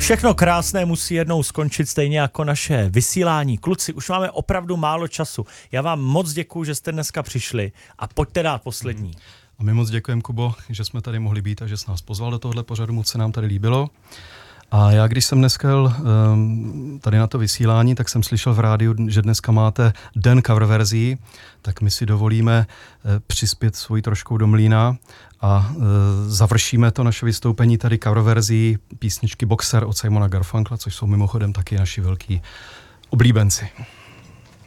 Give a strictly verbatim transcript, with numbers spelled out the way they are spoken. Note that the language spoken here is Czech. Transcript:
Všechno krásné musí jednou skončit, stejně jako naše vysílání. Kluci, už máme opravdu málo času. Já vám moc děkuju, že jste dneska přišli a pojďte dát poslední. Hmm. A my moc děkujeme, Kubo, že jsme tady mohli být a že jsi nás pozval do tohohle pořadu, moc se nám tady líbilo. A já, když jsem dneska um, tady na to vysílání, tak jsem slyšel v rádiu, že dneska máte den cover verzí, tak my si dovolíme uh, přispět svojí troškou do mlýna a uh, završíme to naše vystoupení tady cover verzí písničky Boxer od Simona Garfunkla, což jsou mimochodem taky naši velký oblíbenci.